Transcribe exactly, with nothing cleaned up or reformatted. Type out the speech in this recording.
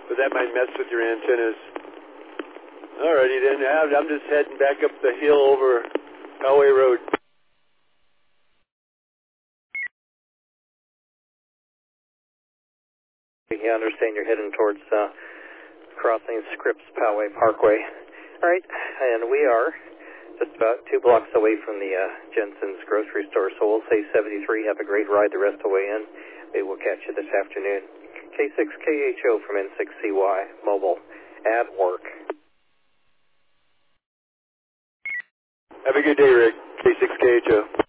but that might mess with your antennas. Alrighty then, I'm just heading back up the hill over Poway Road. I understand you're heading towards uh, crossing Scripps Poway Parkway. All right, and we are just about two blocks away from the uh, Jensen's grocery store, so we'll say seventy-three. Have a great ride the rest of the way in. Maybe we'll catch you this afternoon. K six K H O from N six C Y, mobile, at work. Have a good day, Rick. K six K H O.